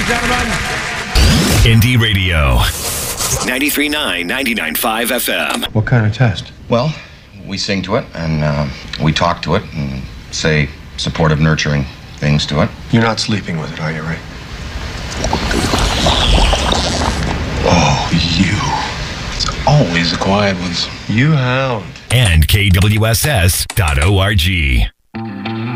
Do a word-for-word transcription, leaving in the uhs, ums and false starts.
gentlemen. Indie Radio. ninety-three point nine, ninety-nine point five F M. What kind of test? Well, we sing to it, and uh, we talk to it, and say supportive, nurturing things to it. You're not sleeping with it, are you, Ray? Oh, you. It's always the quiet ones. You hound. And K W S S dot org.